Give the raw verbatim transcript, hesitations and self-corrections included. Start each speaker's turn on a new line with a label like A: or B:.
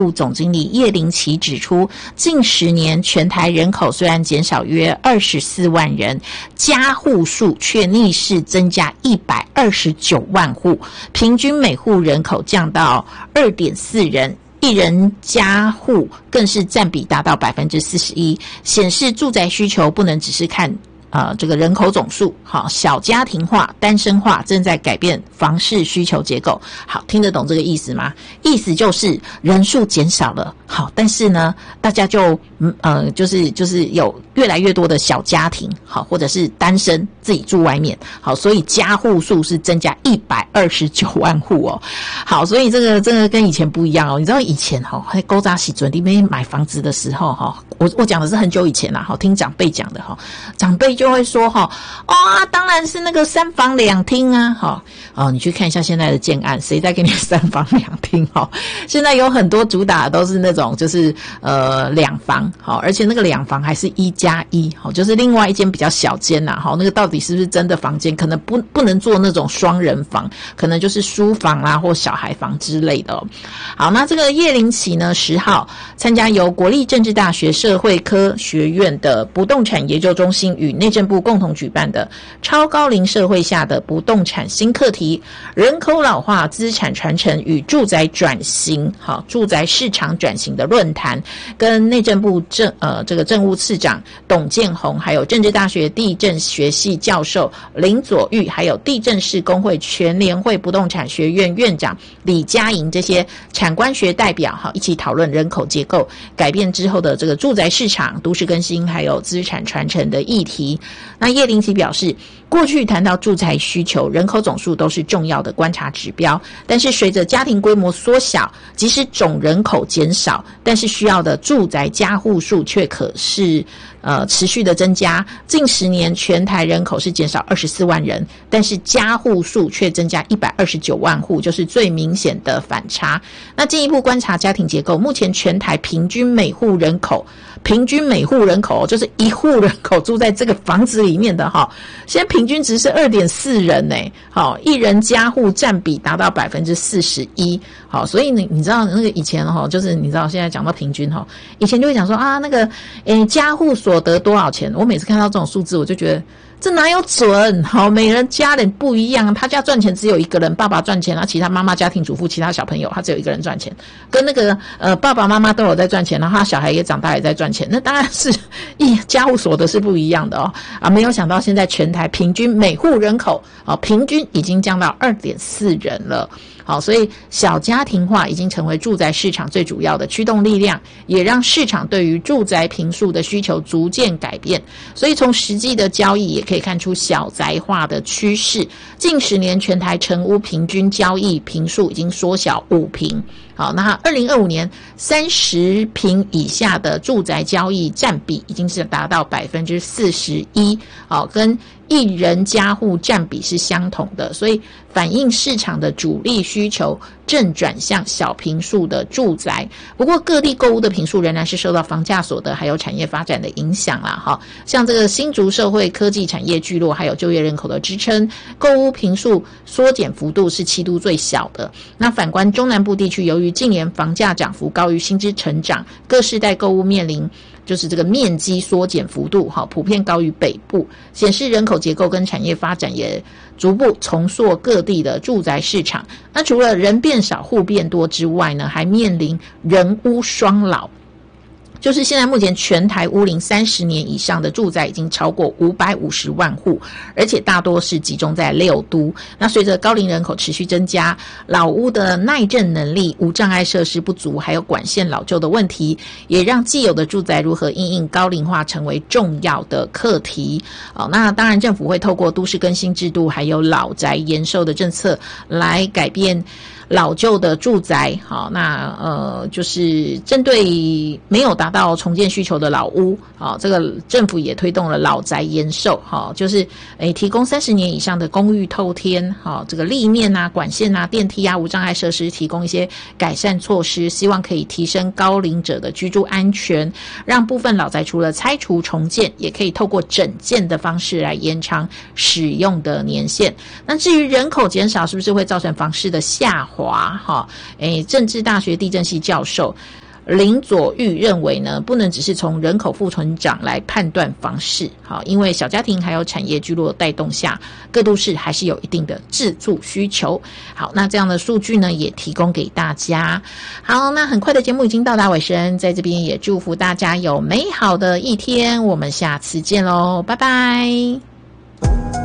A: 部总经理叶林奇指出，近十年全台人口虽然减少约二十四万人，家户数却逆势增加一百二十九万户，平均每户人口降到 二点四人，一人家户更是占比达到 百分之四十一， 显示住宅需求不能只是看呃，这个人口总数，好，小家庭化、单身化正在改变房市需求结构。好，听得懂这个意思吗？意思就是人数减少了，好，但是呢，大家就嗯呃，就是就是有越来越多的小家庭，好，或者是单身自己住外面，好，所以家户数是增加一百二十九万户哦。好，所以这个这个跟以前不一样哦。你知道以前哈，在勾扎喜准那边买房子的时候哈，我我讲的是很久以前啦，好，听长辈讲的哈，长辈就会说哈，哦啊，当然是那个三房两厅啊，哈，哦，你去看一下现在的建案，谁在给你三房两厅哈？现在有很多主打的都是那种就是呃两房，好，而且那个两房还是一加一，好，就是另外一间比较小间呐，好，那个到底是不是真的房间？可能不不能做那种双人房，可能就是书房啦或小孩房之类的哦。好，那这个叶林奇呢，十号参加由国立政治大学社会科学院的不动产研究中心与内政部共同举办的超高龄社会下的不动产新课题，人口老化、资产传承与住宅转型，好，住宅市场转型的论坛，跟内政部政呃这个政务次长董建宏，还有政治大学地震学系教授林佐玉，还有地震市工会全联会不动产学院院长李佳莹这些产官学代表，好，一起讨论人口结构改变之后的这个住宅市场、都市更新还有资产传承的议题。那叶林奇表示，过去谈到住宅需求、人口总数都是重要的观察指标，但是随着家庭规模缩小，即使总人口减少，但是需要的住宅家户数却可是呃持续的增加。近十年全台人口是减少二十四万人，但是家户数却增加一百二十九万户，就是最明显的反差。那进一步观察家庭结构，目前全台平均每户人口平均每户人口就是一户人口住在这个房子里面的哈，现在平均值是 二点四人呢，好，一人家户占比达到 百分之四十一， 好，所以你你知道那个以前哈，就是你知道现在讲到平均哈，以前就会讲说啊那个诶家户所得多少钱，我每次看到这种数字我就觉得这哪有准？好，每人家人不一样，他家赚钱只有一个人，爸爸赚钱，然后其他妈妈家庭主妇，其他小朋友他只有一个人赚钱，跟那个呃爸爸妈妈都有在赚钱，然后他小孩也长大也在赚钱，那当然是一家户所得是不一样的哦。啊，没有想到现在全台平均每户人口啊，平均已经降到 二点四人了。好，所以小家庭化已经成为住宅市场最主要的驱动力量，也让市场对于住宅坪数的需求逐渐改变。所以从实际的交易也可以看出小宅化的趋势。近十年全台成屋平均交易坪数已经缩小五坪。好，那二零二五年三十坪以下的住宅交易占比已经是达到 百分之四十一， 好，跟一人家户占比是相同的，所以反映市场的主力需求正转向小坪数的住宅。不过各地购屋的坪数仍然是受到房价所得还有产业发展的影响啦，哈，像这个新竹社会科技产业聚落还有就业人口的支撑，购屋坪数缩减幅度是七都最小的。那反观中南部地区，由于近年房价涨幅高于薪资成长，各世代购屋面临就是这个面积缩减幅度哈，普遍高于北部，显示人口结构跟产业发展也逐步重塑各地的住宅市场。那除了人变少户变多之外呢，还面临人屋双老。就是现在目前全台屋龄三十年以上的住宅已经超过五百五十万户，而且大多是集中在六都。那随着高龄人口持续增加，老屋的耐震能力、无障碍设施不足，还有管线老旧的问题，也让既有的住宅如何因应高龄化成为重要的课题。哦，那当然政府会透过都市更新制度还有老宅延寿的政策来改变老旧的住宅。好，那呃就是针对没有达到重建需求的老屋，好，这个政府也推动了老宅延寿，好，就是诶提供三十年以上的公寓透天，好，这个立面啊、管线啊、电梯啊、无障碍设施提供一些改善措施，希望可以提升高龄者的居住安全，让部分老宅除了拆除重建，也可以透过整建的方式来延长使用的年限。那至于人口减少是不是会造成房市的下滑？ 华哈，诶，政治大学地政系教授林佐玉认为呢，不能只是从人口负成长来判断房市，好，因为小家庭还有产业聚落带动下，各都市还是有一定的自住需求。好，那这样的数据呢，也提供给大家。好，那很快的节目已经到达尾声，在这边也祝福大家有美好的一天，我们下次见喽，拜拜。